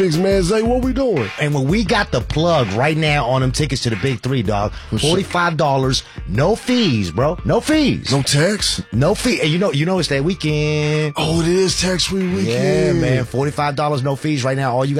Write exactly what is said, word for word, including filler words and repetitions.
Man, Zay, what we doing? And when we got the plug right now on them tickets to the Big Three, dog, forty-five dollars, no fees, bro. No fees. No tax? No fee. And you know, you know it's that weekend. Oh, it is tax-free weekend. Yeah, man. forty-five dollars, no fees right now. All you